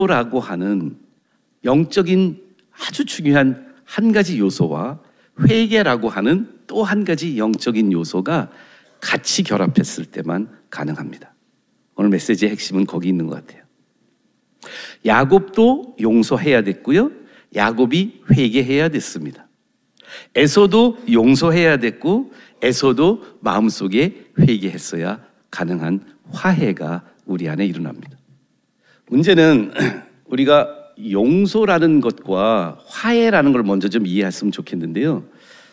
라고 하는 영적인 아주 중요한 한 가지 요소와 회개라고 하는 또 한 가지 영적인 요소가 같이 결합했을 때만 가능합니다. 오늘 메시지의 핵심은 거기 있는 것 같아요. 야곱도 용서해야 됐고요, 야곱이 회개해야 됐습니다. 에서도 용서해야 됐고 에서도 마음속에 회개했어야 가능한 화해가 우리 안에 일어납니다. 문제는 우리가 용서라는 것과 화해라는 걸 먼저 좀 이해했으면 좋겠는데요.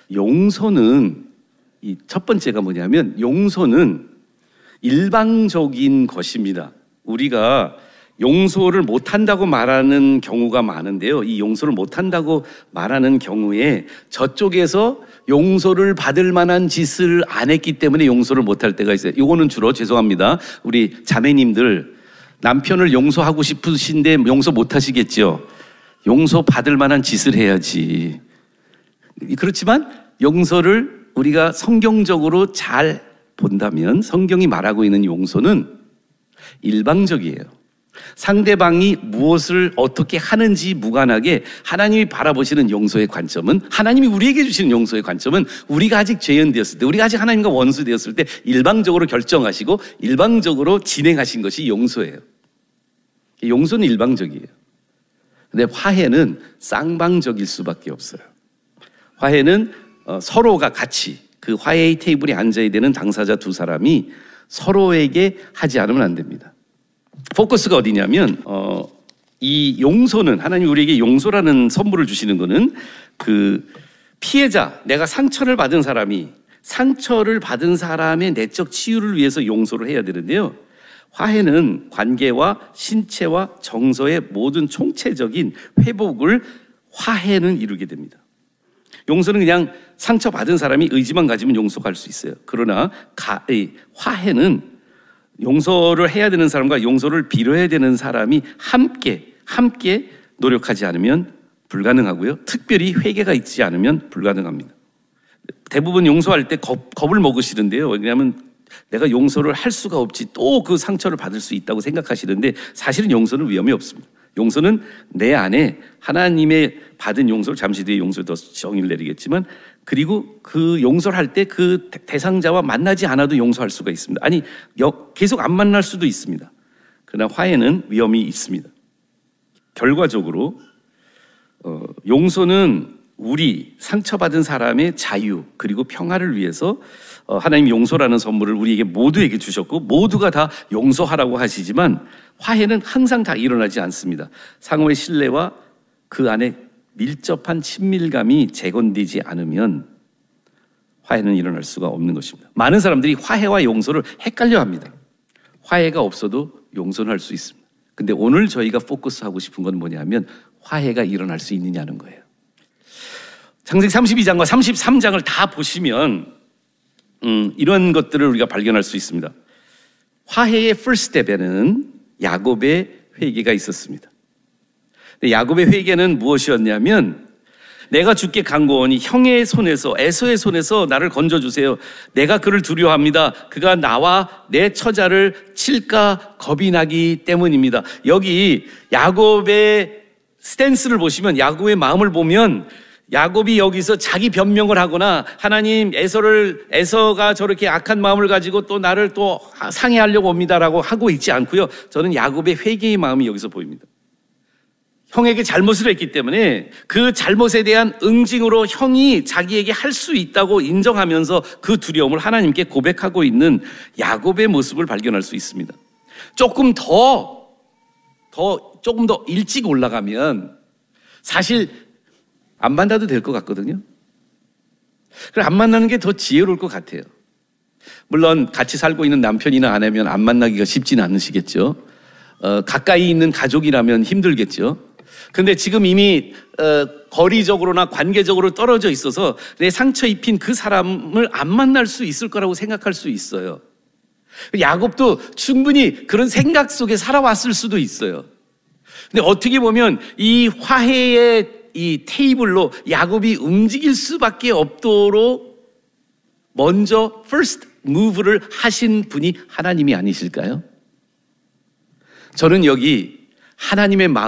용서는 이 첫 번째가 뭐냐면 용서는 일방적인 것입니다. 우리가 용서를 못한다고 말하는 경우가 많은데요. 이 용서를 못한다고 말하는 경우에 저쪽에서 용서를 받을 만한 짓을 안 했기 때문에 용서를 못할 때가 있어요. 이거는 주로 죄송합니다. 우리 자매님들 남편을 용서하고 싶으신데 용서 못하시겠죠. 용서 받을 만한 짓을 해야지. 그렇지만 용서를 우리가 성경적으로 잘 본다면 성경이 말하고 있는 용서는 일방적이에요. 상대방이 무엇을 어떻게 하는지 무관하게 하나님이 바라보시는 용서의 관점은, 하나님이 우리에게 주시는 용서의 관점은 우리가 아직 죄인 되었을 때, 우리가 아직 하나님과 원수 되었을 때 일방적으로 결정하시고 일방적으로 진행하신 것이 용서예요. 용서는 일방적이에요. 근데 화해는 쌍방적일 수밖에 없어요. 화해는 서로가 같이 그 화해의 테이블에 앉아야 되는 당사자 두 사람이 서로에게 하지 않으면 안 됩니다. 포커스가 어디냐면 이 용서는, 하나님 우리에게 용서라는 선물을 주시는 거는 그 피해자, 내가 상처를 받은 사람이 상처를 받은 사람의 내적 치유를 위해서 용서를 해야 되는데요. 화해는 관계와 신체와 정서의 모든 총체적인 회복을 화해는 이루게 됩니다. 용서는 그냥 상처받은 사람이 의지만 가지면 용서할 수 있어요. 그러나 화해는 용서를 해야 되는 사람과 용서를 빌어야 되는 사람이 함께 노력하지 않으면 불가능하고요. 특별히 회개가 있지 않으면 불가능합니다. 대부분 용서할 때 겁을 먹으시는데요. 왜냐하면 내가 용서를 할 수가 없지, 또 그 상처를 받을 수 있다고 생각하시는데 사실은 용서는 위험이 없습니다. 용서는 내 안에 하나님의 받은 용서를, 잠시 뒤에 용서에 더 정의를 내리겠지만, 그리고 그 용서를 할 때 그 대상자와 만나지 않아도 용서할 수가 있습니다. 아니, 계속 안 만날 수도 있습니다. 그러나 화해는 위험이 있습니다. 결과적으로 용서는 우리 상처받은 사람의 자유 그리고 평화를 위해서 하나님 용서라는 선물을 우리에게 모두에게 주셨고 모두가 다 용서하라고 하시지만 화해는 항상 다 일어나지 않습니다. 상호의 신뢰와 그 안에 밀접한 친밀감이 재건되지 않으면 화해는 일어날 수가 없는 것입니다. 많은 사람들이 화해와 용서를 헷갈려 합니다. 화해가 없어도 용서는 할 수 있습니다. 근데 오늘 저희가 포커스하고 싶은 건 뭐냐면 화해가 일어날 수 있느냐는 거예요. 창세기 32장과 33장을 다 보시면 이런 것들을 우리가 발견할 수 있습니다. 화해의 first step에는 야곱의 회개가 있었습니다. 야곱의 회개는 무엇이었냐면, 내가 주께 간구하오니 형의 손에서, 에서의 손에서 나를 건져주세요. 내가 그를 두려워합니다. 그가 나와 내 처자를 칠까 겁이 나기 때문입니다. 여기 야곱의 스탠스를 보시면, 야곱의 마음을 보면 야곱이 여기서 자기 변명을 하거나 하나님 에서가 저렇게 악한 마음을 가지고 또 나를 또 상해하려고 옵니다라고 하고 있지 않고요. 저는 야곱의 회개의 마음이 여기서 보입니다. 형에게 잘못을 했기 때문에 그 잘못에 대한 응징으로 형이 자기에게 할 수 있다고 인정하면서 그 두려움을 하나님께 고백하고 있는 야곱의 모습을 발견할 수 있습니다. 조금 더 일찍 올라가면 사실 안 만나도 될 것 같거든요. 그래, 안 만나는 게 더 지혜로울 것 같아요. 물론 같이 살고 있는 남편이나 아내면 안 만나기가 쉽지는 않으시겠죠. 가까이 있는 가족이라면 힘들겠죠. 근데 지금 이미 거리적으로나 관계적으로 떨어져 있어서 내 상처 입힌 그 사람을 안 만날 수 있을 거라고 생각할 수 있어요. 야곱도 충분히 그런 생각 속에 살아왔을 수도 있어요. 근데 어떻게 보면 이 화해의 이 테이블로 야곱이 움직일 수밖에 없도록 먼저 first move를 하신 분이 하나님이 아니실까요? 저는 여기 하나님의 마음